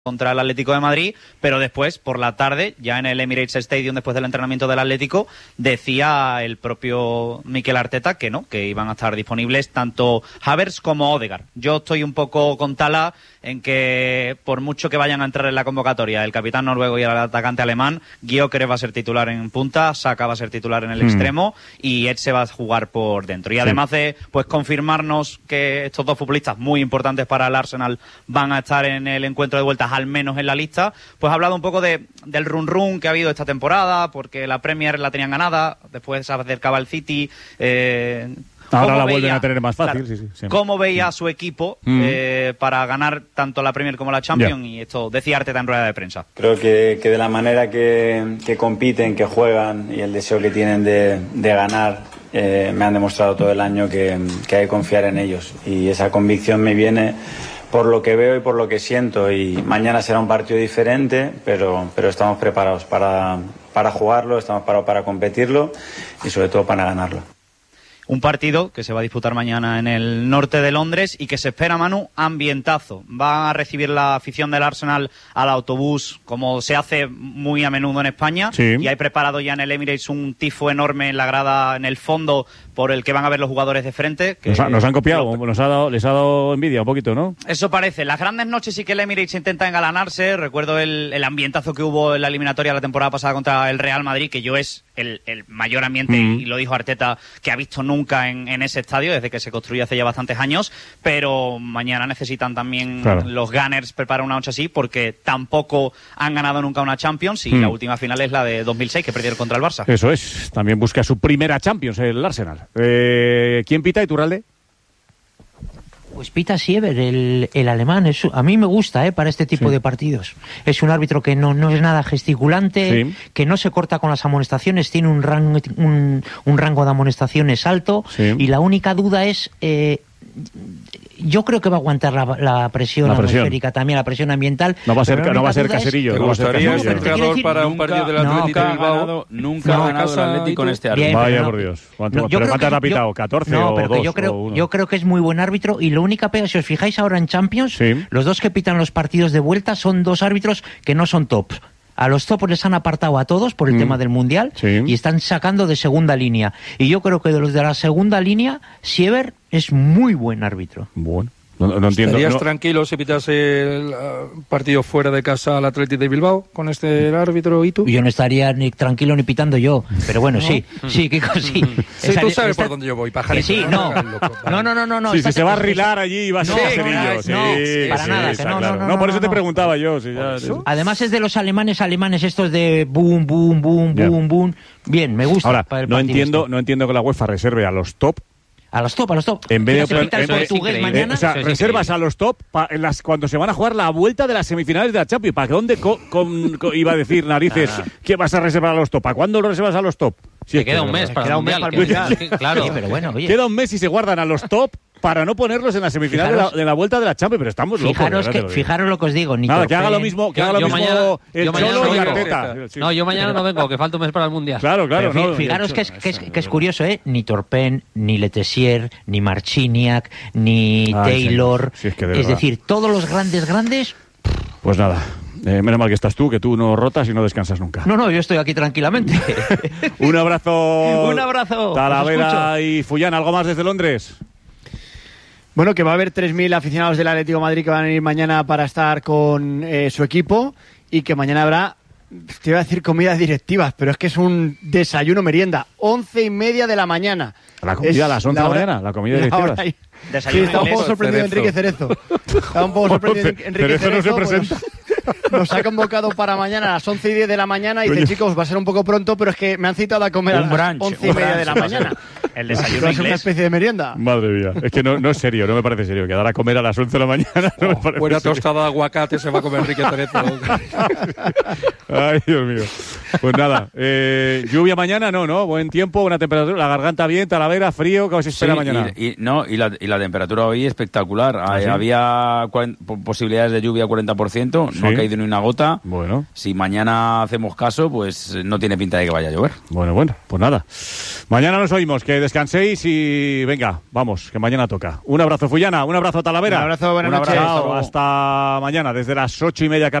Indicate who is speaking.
Speaker 1: contra el Atlético de Madrid, pero después, por la tarde, ya en el Emirates Stadium, después del entrenamiento del Atlético, decía el propio Mikel Arteta que no, que iban a estar disponibles tanto Havertz como Ødegaard. Yo estoy un poco con Tala en que, por mucho que vayan a entrar en la convocatoria el capitán noruego y el atacante alemán, Gyökeres va a ser titular en punta, Saka va a ser titular en el extremo y Etxe va a jugar por dentro. Y además de pues confirmarnos que estos dos futbolistas muy importantes para el Arsenal van a estar en el encuentro de vueltas, al menos en la lista, pues ha hablado un poco del run que ha habido esta temporada, porque la Premier la tenían ganada, después se acercaba el City.
Speaker 2: Ahora la vuelven a tener más fácil.
Speaker 1: Claro,
Speaker 2: sí.
Speaker 1: ¿Cómo veía a su equipo para ganar tanto la Premier como la Champions? Y esto decía Arteta en rueda de prensa.
Speaker 3: Creo que de la manera que compiten, que juegan y el deseo que tienen de ganar, me han demostrado todo el año que hay que confiar en ellos. Y esa convicción me viene por lo que veo y por lo que siento. Y mañana será un partido diferente, pero estamos preparados para jugarlo, estamos preparados para competirlo y sobre todo para ganarlo.
Speaker 1: Un partido que se va a disputar mañana en el norte de Londres y que se espera, Manu, ambientazo. Va a recibir la afición del Arsenal al autobús, como se hace muy a menudo en España. Sí. Y hay preparado ya en el Emirates un tifo enorme en la grada, en el fondo, por el que van a ver los jugadores de frente. Que
Speaker 2: nos han copiado, les ha dado envidia un poquito, ¿no?
Speaker 1: Eso parece. Las grandes noches sí que el Emirates intenta engalanarse. Recuerdo el ambientazo que hubo en la eliminatoria la temporada pasada contra el Real Madrid, que es el mayor ambiente, y lo dijo Arteta, que ha visto nunca en ese estadio, desde que se construyó hace ya bastantes años, pero mañana necesitan también los Gunners preparar una noche así, porque tampoco han ganado nunca una Champions, y la última final es la de 2006, que perdieron contra el Barça.
Speaker 2: Eso es, también busca su primera Champions el Arsenal. ¿Quién pita, Iturralde?
Speaker 4: Pues pita Siever, el alemán. A mí me gusta para este tipo de partidos. Es un árbitro que no es nada gesticulante, que no se corta con las amonestaciones, tiene un rango de amonestaciones alto, y la única duda es... yo creo que va a aguantar la presión atmosférica, también la presión ambiental.
Speaker 2: No va a ser Caserillo.
Speaker 5: ¿Te gustaría ser entrenador para un partido del Atlético de Bilbao? Nunca ha ganado el Atlético en este árbitro.
Speaker 2: Vaya por Dios. ¿Pero cuántas ha pitado? ¿14 o 2?
Speaker 4: Yo creo que es muy buen árbitro, y lo única pega, si os fijáis ahora en Champions, los dos que pitan los partidos de vuelta son dos árbitros que no son tops. A los topos les han apartado a todos por el tema del Mundial, y están sacando de segunda línea. Y yo creo que de los de la segunda línea, Siever es muy buen árbitro.
Speaker 2: Bueno, no entiendo.
Speaker 5: ¿Estarías tranquilo si pitase el partido fuera de casa al Athletic de Bilbao con este árbitro y tú?
Speaker 4: Yo no estaría ni tranquilo ni pitando yo, pero bueno, sí, Kiko, sí.
Speaker 5: Sí, tú sabes por dónde yo voy, pajarito.
Speaker 4: Sí, no.
Speaker 2: Sí, si se va a rilar allí y va a ser Caserillo.
Speaker 4: No, para nada, que
Speaker 2: no. Por eso te preguntaba yo.
Speaker 4: Además es de los alemanes estos de boom, boom, boom, boom, boom. Bien, me gusta.
Speaker 2: Ahora, no entiendo que la UEFA reserve a los top.
Speaker 4: A los top.
Speaker 2: En vez de
Speaker 4: portugués mañana.
Speaker 2: Reservas a los top cuando se van a jugar la vuelta de las semifinales de la Champions. ¿Para dónde iba a decir narices que vas a reservar a los top? ¿Para cuándo lo reservas a los top?
Speaker 6: Si queda un mes para el Mundial.
Speaker 4: Claro, pero bueno, oye.
Speaker 2: Queda un mes y se guardan a los top para no ponerlos en la semifinal de la vuelta de la Champions, pero estamos locos.
Speaker 4: Fijaros lo que os digo.
Speaker 2: Nada, que haga lo mismo, el Cholo y Arteta.
Speaker 6: No, yo mañana no vengo, que falta un mes para el Mundial.
Speaker 2: Claro.
Speaker 4: Fijaros que es curioso, ni Torpen, ni Letessier, ni Marciniak, ni Taylor.
Speaker 2: Sí,
Speaker 4: es decir, todos los grandes...
Speaker 2: Pues nada. Menos mal que estás tú, que tú no rotas y no descansas nunca.
Speaker 4: No, yo estoy aquí tranquilamente.
Speaker 2: Un abrazo.
Speaker 4: Un abrazo.
Speaker 2: Talavera y Fullán, ¿algo más desde Londres?
Speaker 7: Bueno, que va a haber 3.000 aficionados del Atlético de Madrid que van a ir mañana para estar con su equipo, y que mañana habrá, te iba a decir comidas directivas, pero es que es un desayuno merienda, 11:30 de la mañana.
Speaker 2: La comida a las 11 de la mañana, la comida directiva.
Speaker 7: Sí, está un poco sorprendido Enrique Cerezo. Está un poco sorprendido Enrique Cerezo.
Speaker 2: No se presenta.
Speaker 7: Nos ha convocado para mañana a las 11:10 de la mañana y dice, chicos, va a ser un poco pronto, pero es que me han citado a comer a las 11:30 de la mañana.
Speaker 1: El desayuno
Speaker 7: va a ser una especie de merienda.
Speaker 2: Madre mía, es que no es serio, no me parece serio. Que dar a comer a las 11 de la mañana no me parece
Speaker 5: buena
Speaker 2: serio.
Speaker 5: tostada de aguacate se va a comer Enrique Cerezo.
Speaker 2: Ay, Dios mío. Pues nada, lluvia mañana, no, buen tiempo, buena temperatura, la garganta bien, Talavera, frío, ¿qué os espera mañana?
Speaker 8: Y la temperatura hoy espectacular.
Speaker 2: ¿Sí?
Speaker 8: Había posibilidades de lluvia 40%, no ha caído ni una gota.
Speaker 2: Bueno.
Speaker 8: Si mañana hacemos caso, pues no tiene pinta de que vaya a llover.
Speaker 2: Bueno, pues nada. Mañana nos oímos, que descanséis y venga, vamos, que mañana toca. Un abrazo, Fullana, un abrazo, Talavera.
Speaker 7: Un abrazo, buenas noches.
Speaker 2: Hasta mañana, desde las 8:30.